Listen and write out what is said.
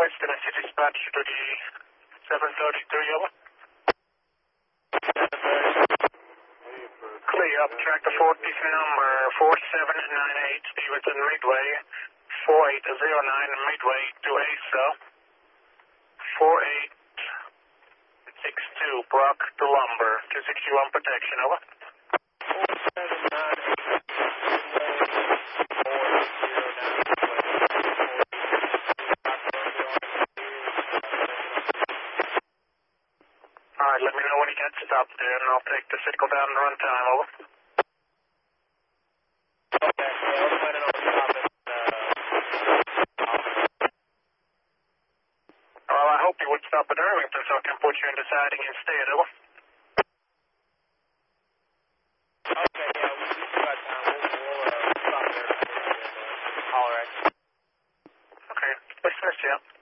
West Tennessee dispatch to the 733, over. Clear up, track the 40 number 4798, Stevenson Midway, 4809 Midway to ASA, 4862, Brock to Lumber, 261 protection, over. 4798. Alright, let me know when he gets stopped there, and I'll take the signal down to run time, over. Okay, yeah, we're planning on stopping. Well, I hope you would stop at Irvington so I can put you into siding instead, over. Okay, yeah, we still got time. We'll stop there. All right. Okay, let's search you.